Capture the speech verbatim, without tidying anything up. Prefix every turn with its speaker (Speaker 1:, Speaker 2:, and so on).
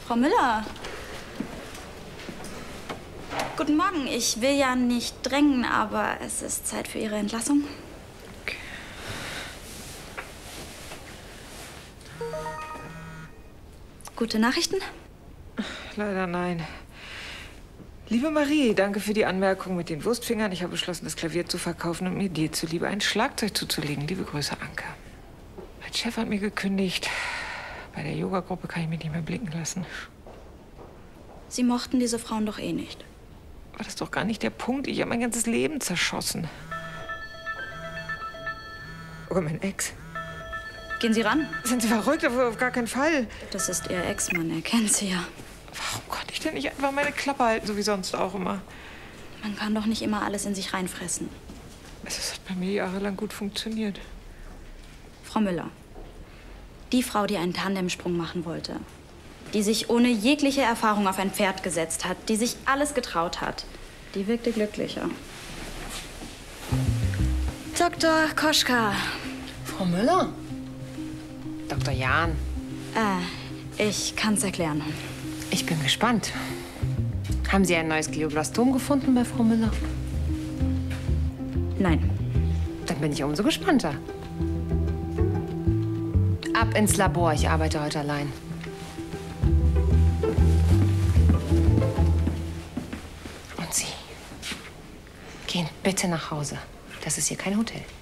Speaker 1: Frau Müller. Guten Morgen. Ich will ja nicht drängen, aber es ist Zeit für Ihre Entlassung.
Speaker 2: Okay.
Speaker 1: Gute Nachrichten?
Speaker 2: Leider nein. Liebe Marie, danke für die Anmerkung mit den Wurstfingern. Ich habe beschlossen, das Klavier zu verkaufen und mir dir zuliebe ein Schlagzeug zuzulegen. Liebe Grüße, Anke. Mein Chef hat mir gekündigt. Bei der Yoga-Gruppe kann ich mich nicht mehr blicken lassen.
Speaker 1: Sie mochten diese Frauen doch eh nicht.
Speaker 2: Aber das ist doch gar nicht der Punkt. Ich habe mein ganzes Leben zerschossen. Oh, mein Ex.
Speaker 1: Gehen Sie ran.
Speaker 2: Sind Sie verrückt? Auf, auf gar keinen Fall.
Speaker 1: Das ist Ihr Ex-Mann, er kennt Sie ja.
Speaker 2: Warum konnte ich denn nicht einfach meine Klappe halten, so wie sonst auch immer?
Speaker 1: Man kann doch nicht immer alles in sich reinfressen.
Speaker 2: Es hat bei mir jahrelang gut funktioniert.
Speaker 1: Frau Müller, die Frau, die einen Tandemsprung machen wollte, die sich ohne jegliche Erfahrung auf ein Pferd gesetzt hat, die sich alles getraut hat, die wirkte glücklicher. Doktor Koschka.
Speaker 3: Frau Müller? Doktor Jahn.
Speaker 1: Äh, ich kann's erklären.
Speaker 3: Ich bin gespannt. Haben Sie ein neues Glioblastom gefunden bei Frau Müller?
Speaker 1: Nein.
Speaker 3: Dann bin ich umso gespannter. Ab ins Labor, ich arbeite heute allein. Und Sie, gehen bitte nach Hause. Das ist hier kein Hotel.